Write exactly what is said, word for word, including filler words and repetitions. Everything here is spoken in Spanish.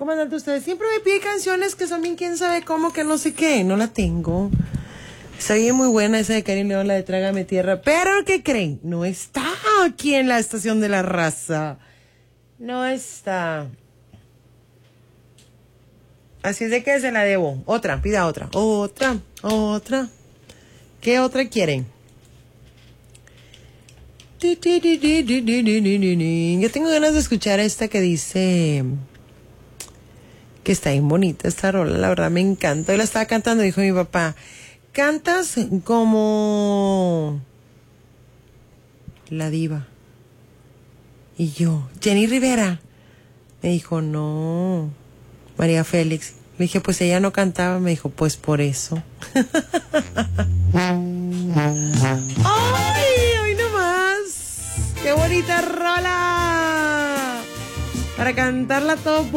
Comandante, ustedes siempre me piden canciones que son bien quién sabe cómo, que no sé qué. No la tengo. Está bien muy buena esa de Karim León, la de Trágame Tierra. Pero, ¿qué creen? No está aquí en la Estación de la Raza. No está. Así es de que se la debo. Otra, pida otra. Otra, otra. ¿Qué otra quieren? Yo tengo ganas de escuchar esta que dice que está bien bonita esta rola, la verdad me encanta. Hoy la estaba cantando, dijo mi papá, cantas como la diva. Y yo, Jenny Rivera. Me dijo, no, María Félix. Le dije, pues ella no cantaba. Me dijo, pues por eso. ¡Ay! ¡Hoy nomás! ¡Qué bonita rola! Para cantarla todo